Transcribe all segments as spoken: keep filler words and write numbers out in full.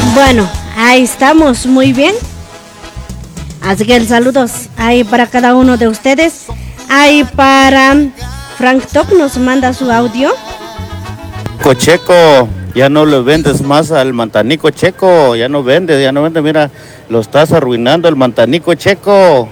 Bueno, ahí estamos, muy bien. Así que el saludos ahí para cada uno de ustedes. Ahí para Frank Top nos manda su audio. Checo, ya no le vendes más al Mantanico Checo, ya no vendes, ya no vendes, mira, lo estás arruinando el Mantanico Checo.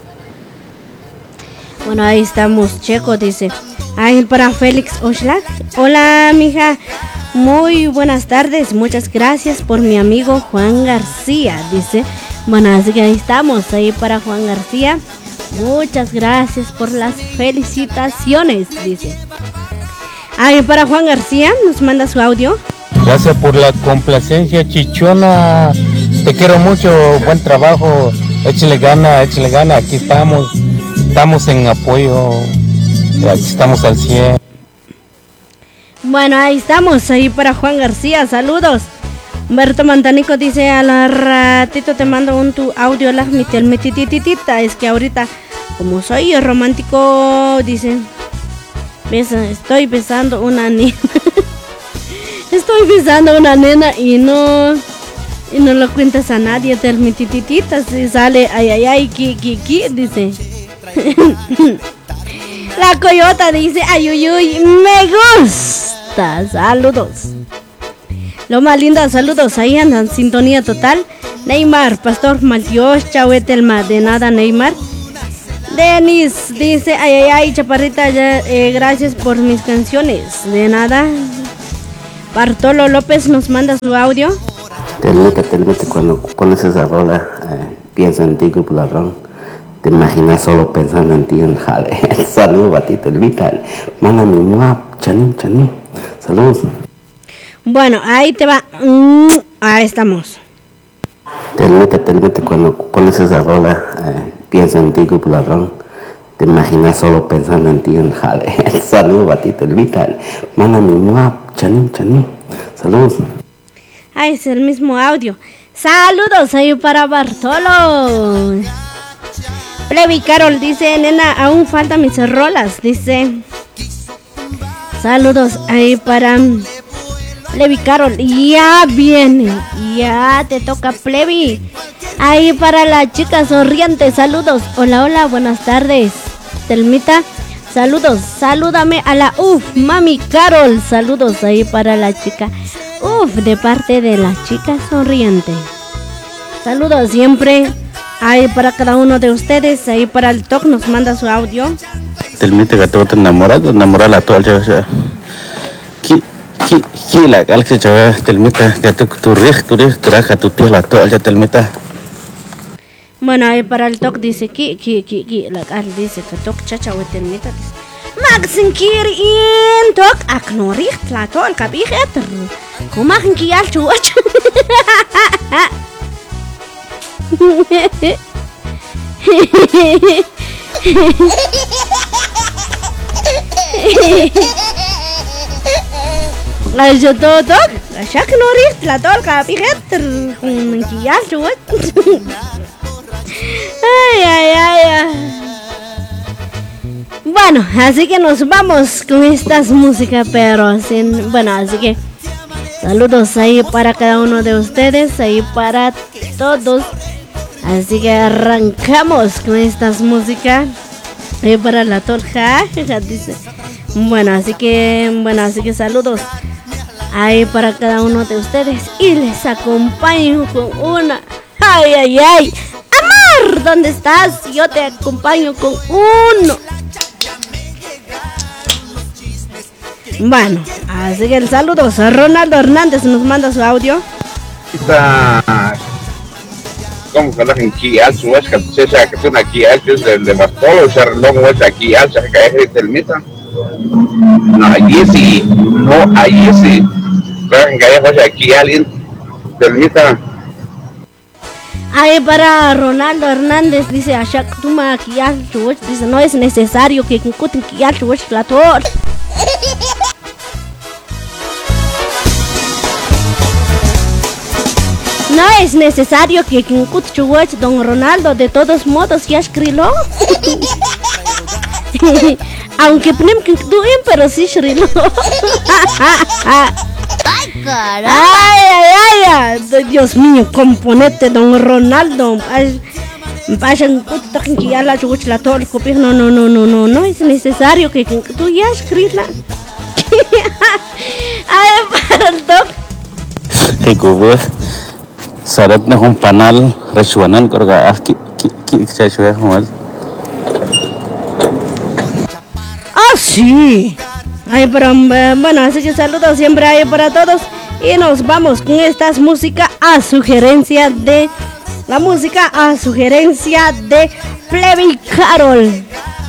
Bueno, ahí estamos, Checo dice. Ahí para Félix Oxlack. Hola, mija. Muy buenas tardes. Muchas gracias por mi amigo Juan García, dice. Bueno, así que ahí estamos, ahí para Juan García. Muchas gracias por las felicitaciones, dice. Ahí para Juan García nos manda su audio. Gracias por la complacencia, chichona. Te quiero mucho, buen trabajo. Échale gana, échale gana. Aquí estamos. Estamos en apoyo, aquí estamos al cien. Bueno, ahí estamos, ahí para Juan García, saludos. Humberto Mantanico dice, a la ratito te mando un tu audio, la mitititita. Es que ahorita, como soy romántico, dice, besa, estoy besando una nena. Estoy besando una nena y no, y no lo cuentas a nadie del mitititita. Si sale, ay, ay, ay, ki, ki, ki, dice. La coyota dice, ay, uy, uy, me gusta. Saludos. Lo más lindo, saludos. Ahí andan, sintonía total. Neymar, Pastor Maldios, Chahuetelma, de nada, Neymar. Denis dice, ay, ay, ay, chaparrita, ya, eh, gracias por mis canciones. De nada. Bartolo López nos manda su audio. Telmita, telmita, cuando pones esa rola, eh, piensa en ti, grupo ladrón. Te imaginas solo pensando en ti, en jale. Saludos, batito, el vital. Mándame un map, chanín, chanín. Saludos. Bueno, ahí te va. Mm, ahí estamos. Telmita, telmita, cuando pones esa rola, eh, piensa en ti, grupo ladrón. Te imaginas solo pensando en ti, en jale. Saludos, batito, el vital. Mándame un map, chanín, chanín. Saludos. Ahí es el mismo audio. Saludos ahí para Bartolo. Plevi Carol dice, nena, aún faltan mis rolas, dice. Saludos ahí para Plevi Carol. Ya viene, ya te toca, Plevi. Ahí para la chica sonriente, saludos. Hola, hola, buenas tardes. Telmita, saludos, salúdame a la Uf, mami Carol. Saludos ahí para la chica Uf, de parte de la chica sonriente. Saludos siempre. Ahí para cada uno de ustedes, ahí para el T O C nos manda su audio. Telmita que te enamorado, enamorar a toda la ki ki ki la galaxia chaval, telmita que tu tu rig tu rig traja tu tía la toda la telmita. Bueno, ahí para el T O C dice ki ki ki ki la gal dice que T O C chacha o telmita. Maxin kiri in T O C aknorig la toda el cabijet. Como que ya chuach. Yo todo, ya que no ríes, la torca, fíjate, ya yo. Ay, ay, ay, ay. Bueno, así que nos vamos con estas músicas, pero sin, bueno, así que saludos ahí para cada uno de ustedes, ahí para todos. Así que arrancamos con estas músicas. Ahí para la torja, dice. Bueno, así que, bueno, así que saludos ahí para cada uno de ustedes. Y les acompaño con una. Ay, ay, ay. Amor, ¿dónde estás? Yo te acompaño con uno. Bueno, así que el saludo. Ronaldo Hernández nos manda su audio. Como que las aquí al su es que se sabe que son aquí al es de Bartolo, se luego es aquí al se cae es del mita. No, allí sí, no, allí sí. Pero que es aquí alguien del mita. Ahí para Ronaldo Hernández dice a Shak Tuma aquí al dice no es necesario que incuten aquí al plator. No es necesario que Kinkuchuach don Ronaldo, de todos modos ya escribió. Aunque pnem Kinkuduin, pero sí escribió. Ay, caray. Ay, ay, ay, Dios mío, componente, don Ronaldo. Ay, vayan, puta, que ya la chuch la todo el copio. No, no, no, no, no, no es necesario que, que tú ya escribas. Ay, para el doc. Hey, kubu. Sarat na hong panal resuanan korga ah ki ki ki saya sudah mal. Ah, sí. Ay, pero bueno, así que saludos siempre ahí para todos. Y nos vamos con esta música a sugerencia de... La música a sugerencia de Plebe Carol.